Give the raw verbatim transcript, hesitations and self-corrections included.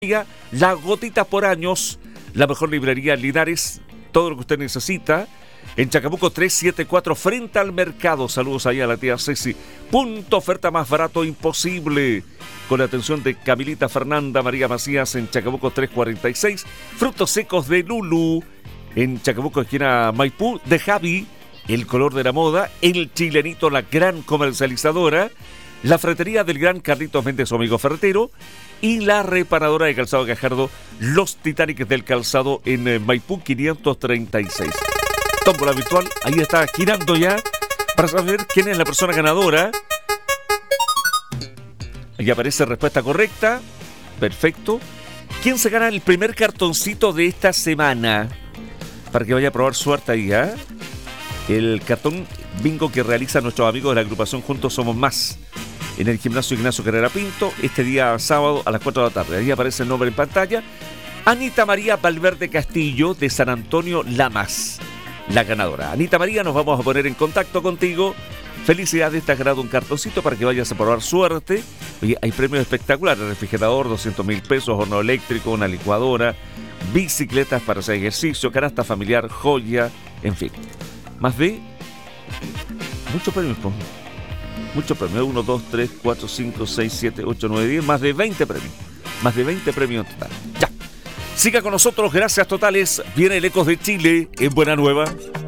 La Gotita por Años, la mejor librería en Linares, todo lo que usted necesita. En Chacabuco trescientos setenta y cuatro, frente al mercado. Saludos ahí a la tía Ceci. Punto oferta más barato imposible. Con la atención de Camilita Fernanda María Macías en Chacabuco trescientos cuarenta y seis. Frutos secos de Lulu. En Chacabuco, esquina Maipú, de Javi. El color de la moda. El Chilenito, la gran comercializadora. La ferretería del gran Carlitos Méndez, su amigo ferretero. Y la reparadora de calzado Gajardo, los Titanics del calzado en eh, Maipú quinientos treinta y seis. Tómbola virtual, ahí está girando ya para saber quién es la persona ganadora. Ahí aparece respuesta correcta. Perfecto. ¿Quién se gana el primer cartoncito de esta semana? Para que vaya a probar suerte ahí, ¿eh? El cartón bingo que realiza nuestros amigos de la agrupación Juntos Somos Más. En el gimnasio Ignacio Carrera Pinto, este día sábado a las cuatro de la tarde. Ahí aparece el nombre en pantalla. Anita María Valverde Castillo, de San Antonio Lamas, la ganadora. Anita María, nos vamos a poner en contacto contigo. Felicidades, te has ganado un cartoncito para que vayas a probar suerte. Oye, hay premios espectaculares: refrigerador, doscientos mil pesos, horno eléctrico, una licuadora, bicicletas para hacer ejercicio, canasta familiar, joya, en fin. Más de muchos premios, pues. Muchos premios, uno, dos, tres, cuatro, cinco, seis, siete, ocho, nueve, diez, más de veinte premios. Más de veinte premios en total. Ya. Siga con nosotros, gracias totales. Viene el Ecos de Chile en Buena Nueva.